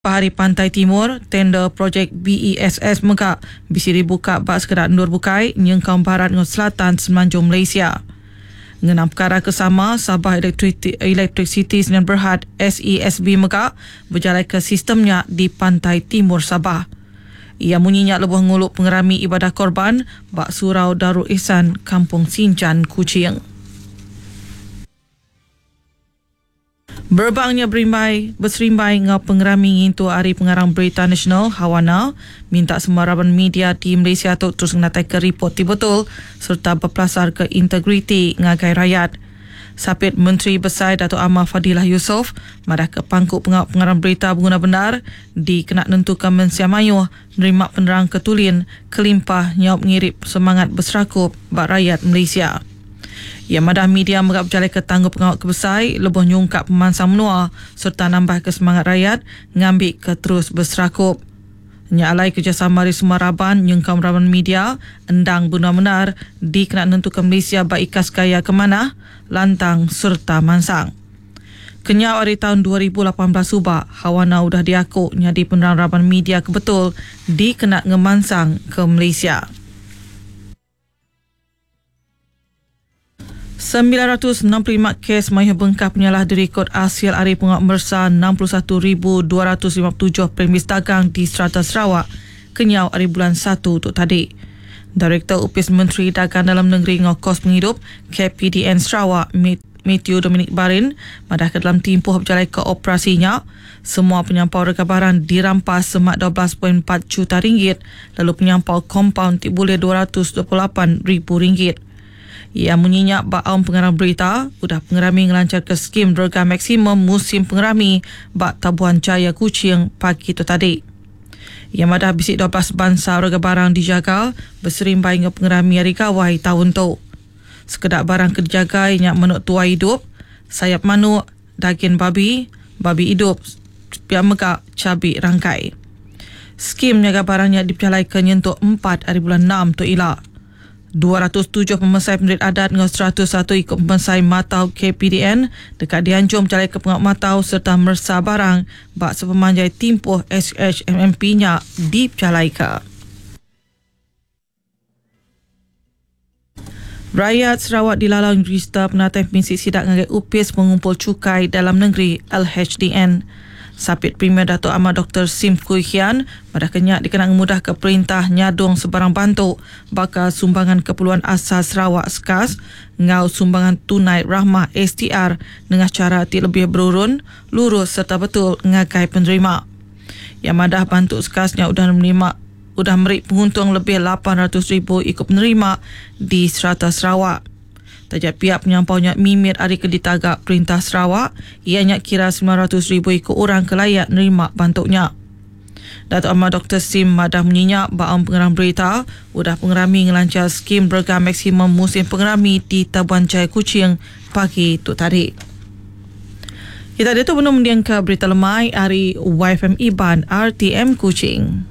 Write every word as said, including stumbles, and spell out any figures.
Pahari Pantai Timur, tender projek B E S S Megak bisi dibuka bak sekedar nur bukai nyengkau barat dengan selatan semenanjung Malaysia. Ngenam perkara kesama, Sabah Electricity Sdn Berhad S E S B Megak berjalan ke sistemnya di Pantai Timur Sabah. Ia menginyak lebuh nguluk pengerami ibadah korban bak surau Darul Ihsan Kampung Sinjan, Kuching. Berbangnya berimbai, berserimbai ngau pengerami ngintu Hari Pengarang Berita Nasional Hawana minta semua raban media di Malaysia tu terus menatai ke report betul serta berpelasar ke integriti ngagai rakyat. Sapit Menteri Besar Datuk Amar Fadilah Yusof madah ke pangkuk pengau pengarang berita berguna benar di kena nentukan Mensia Mayuh nerima penerang ketulin kelimpah nyaup ngirip semangat berserakup bak rakyat Malaysia. Ia madah media megap berjalan ke tanggup pengawal kebesai lebuh nyungkap pemansang menua serta nambah ke semangat rakyat ngambil ke terus berserakup. Nya alai kerjasama di semua raban nyengkam raban media endang benar-benar di kena nentukan Malaysia bak ikas kaya ke mana lantang serta mansang. Kenyau hari tahun dua ribu lapan belas subak Hawana udah diakuk nyadi penerang raban media kebetul di kena ngemansang ke Malaysia. sembilan ratus enam puluh lima kes mayuh bengkak penyalah direkod hasil Hari Pengawal Mersa enam puluh satu ribu dua ratus lima puluh tujuh premis dagang di Strata Sarawak kenyau hari bulan satu untuk tadi. Direktur Upis Menteri Dagang Dalam Negeri ngau kos penghidup K P D N Sarawak Matthew Dominic Barin madah ke dalam tempoh berjalan ke operasinya semua penyampau rega barang dirampas semak dua belas perpuluhan empat juta ringgit lalu penyampau kompaun tibuleh dua ratus dua puluh lapan ribu ringgit. Ia menginyak bak awam pengarang berita udah pengerami ngelancar ke skim rega maksimum musim pengerami bak Tabuan Jaya Kuching pagi tu tadi. Ia madah bisik dua belas bansa rega barang dijaga berserimbai dengan pengerami hari kawai tahun tu. Sekedar barang kejaga inyak menuk tua hidup, sayap manuk, daging babi, babi hidup, piak megak, cabai rangkai. Skim nyaga barangnya dipercayai ke nyentuk empat hari bulan enam tu ilak. dua ratus tujuh pemesai penduduk adat dengan seratus satu ikut pemesai matau K P D N dekat dianjur berjalan ke pengawal matau serta mersa barang bak sepemanjai timpuh S H M M P-nya dipercayai ke. Rakyat Sarawak dilalang register penatai prinsip sidak ngagai upis mengumpul cukai dalam negeri L H D N. Sapit Premier Datuk Amar Doktor Sim Kui Hian pada kenyak dikenang mudah ke perintah nyadung sebarang bantuk bakal sumbangan keperluan asas Sarawak sekas ngau sumbangan tunai rahmah S T R dengan cara ti lebih berurun, lurus serta betul ngagai penerima. Yang madah bantuk sekasnya udah menerima udah merik penguntung lebih lapan ratus ribu ikut penerima di Strata Sarawak. Tajak pihak penyampaunya mimir hari ke ditagak Perintah Sarawak, ianya kira sembilan ratus ribu ikut orang kelayak nerima bantuknya. Datuk Amar Doktor Sim madah menginyak baam pengerang berita udah pengerami ngelancar skim berga maksimum musim pengerami di Tabuan Jaya Kuching pagi tu tadi. Kita ada tu belum mendiang ke berita lemai hari Y F M Iban R T M Kuching.